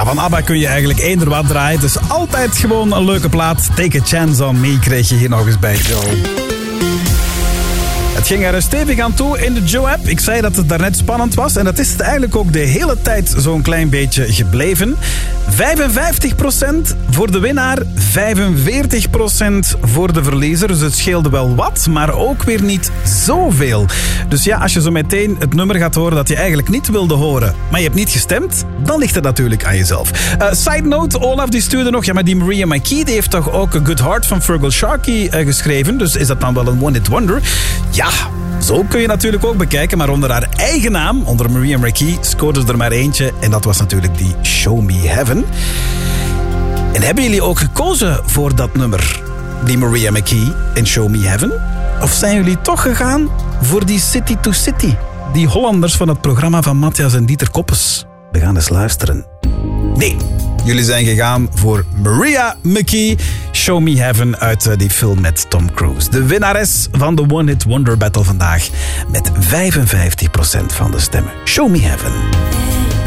Ja, van ABBA kun je eigenlijk eender wat draaien. Dus altijd gewoon een leuke plaat. Take a Chance on Me kreeg je hier nog eens bij Joe. Het ging er stevig aan toe in de Joe-app. Ik zei dat het daarnet spannend was. En dat is het eigenlijk ook de hele tijd zo'n klein beetje gebleven. 55% voor de winnaar, 45% voor de verliezer. Dus het scheelde wel wat, maar ook weer niet zoveel. Dus ja, als je zo meteen het nummer gaat horen dat je eigenlijk niet wilde horen, maar je hebt niet gestemd, dan ligt het natuurlijk aan jezelf. Side note, Olaf die stuurde nog, ja, maar die Maria McKee die heeft toch ook A Good Heart van Feargal Sharkey geschreven. Dus is dat dan wel een one-hit wonder? Ja, zo kun je natuurlijk ook bekijken, maar onder haar eigen naam, onder Maria McKee, scoorde ze er maar eentje. En dat was natuurlijk die Show Me Heaven. En hebben jullie ook gekozen voor dat nummer, die Maria McKee in Show Me Heaven? Of zijn jullie toch gegaan voor die City to City? Die Hollanders van het programma van Matthias en Dieter Koppes. We gaan eens luisteren. Nee, jullie zijn gegaan voor Maria McKee, Show Me Heaven uit die film met Tom Cruise. De winnares van de One Hit Wonder Battle vandaag met 55% van de stemmen. Show Me Heaven.